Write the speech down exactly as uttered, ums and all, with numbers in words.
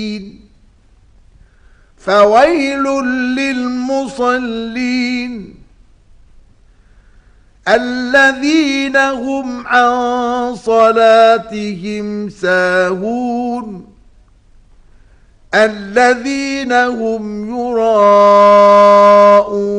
فويل للمصلين الذين هم عن صلاتهم ساهون الذين هم يراءون